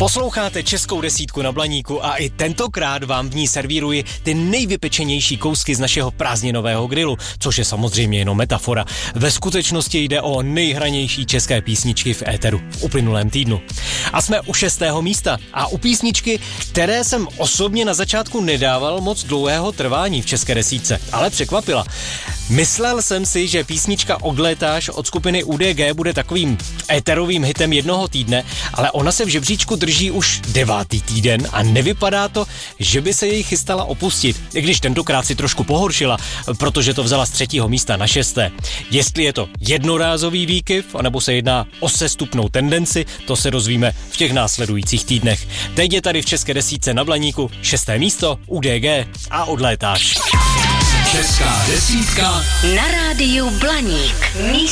Posloucháte Českou desítku na Blaníku a i tentokrát vám v ní servíruji ty nejvypečenější kousky z našeho prázdninového grilu, což je samozřejmě jenom metafora. Ve skutečnosti jde o nejhranější české písničky v éteru v uplynulém týdnu. A jsme u 6. místa a u písničky, které jsem osobně na začátku nedával moc dlouhého trvání v české desítce, ale překvapila. Myslel jsem si, že písnička Odlétáš od skupiny UDG bude takovým éterovým hitem jednoho týdne, ale ona se v žebříčku drží už 9. týden a nevypadá to, že by se jej chystala opustit, i když tentokrát si trošku pohoršila, protože to vzala z 3. místa na 6. Jestli je to jednorázový výkyv, anebo se jedná o sestupnou tendenci, to se dozvíme v těch následujících týdnech. Teď je tady v České desítce na Blaníku 6. místo UDG a Odlétáš. Česká desítka na rádiu Blaník. Místo